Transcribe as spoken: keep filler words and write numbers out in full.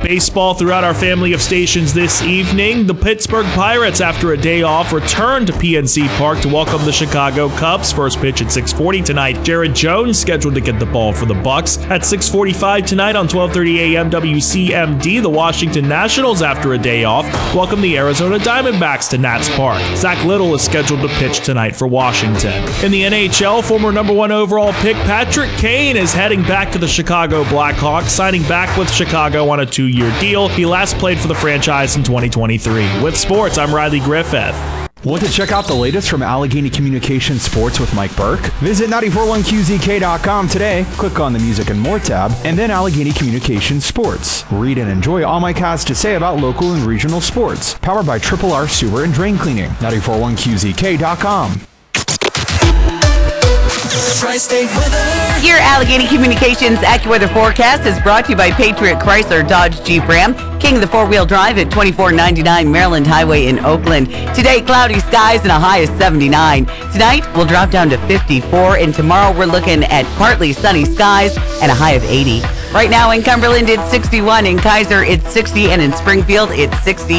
Baseball throughout our family of stations this evening. The Pittsburgh Pirates, after a day off, return to P N C Park to welcome the Chicago Cubs. First pitch at six forty tonight. Jared Jones scheduled to get the ball for the Bucks. At six forty-five tonight on twelve thirty a.m. W C M D, the Washington Nationals, after a day off, welcome the Arizona Diamondbacks to Nats Park. Zach Little is scheduled to pitch tonight for Washington. In the N H L, former number one overall pick Patrick Kane is heading back to the Chicago Blackhawks, signing back with Chicago on a two-year deal. He last played for the franchise in twenty twenty-three. With sports, I'm Riley Griffith. Want to check out the latest from Allegheny Communications Sports with Mike Burke? Visit nine forty-one Q Z K dot com today, click on the Music and More tab, and then Allegheny Communications Sports. Read and enjoy all Mike has to say about local and regional sports. Powered by Triple R Sewer and Drain Cleaning. nine forty-one Q Z K dot com. Tri-State weather. Your Allegheny Communications AccuWeather forecast is brought to you by Patriot Chrysler Dodge Jeep Ram, King of the four-wheel drive at twenty-four ninety-nine Maryland Highway in Oakland. Today, cloudy skies and a high of seventy-nine. Tonight, we'll drop down to fifty-four, and tomorrow we're looking at partly sunny skies and a high of eighty. Right now in Cumberland, it's sixty-one. In Kaiser, it's sixty, and in Springfield, it's sixty.